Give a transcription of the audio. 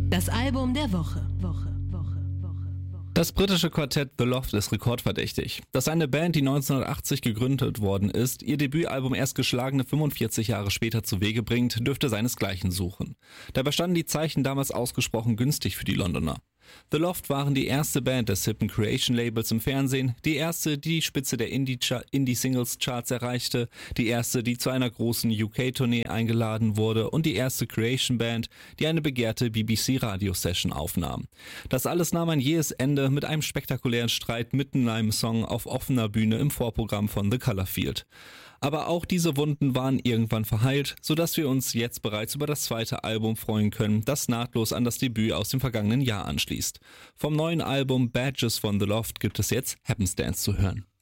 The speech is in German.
Das Album der Woche. Das britische Quartett The Loft ist rekordverdächtig. Dass eine Band, die 1980 gegründet worden ist, ihr Debütalbum erst geschlagene 45 Jahre später zu Wege bringt, dürfte seinesgleichen suchen. Dabei standen die Zeichen damals ausgesprochen günstig für die Londoner. The Loft waren die erste Band des hippen Creation-Labels im Fernsehen, die erste, die die Spitze der Indie-Singles-Charts erreichte, die erste, die zu einer großen UK-Tournee eingeladen wurde und die erste Creation-Band, die eine begehrte BBC-Radio-Session aufnahm. Das alles nahm ein jähes Ende mit einem spektakulären Streit mitten in einem Song auf offener Bühne im Vorprogramm von The Colourfield. Aber auch diese Wunden waren irgendwann verheilt, sodass wir uns jetzt bereits über das zweite Album freuen können, das nahtlos an das Debüt aus dem vergangenen Jahr anschließt. Vom neuen Album Badges von The Loft gibt es jetzt Happenstance zu hören.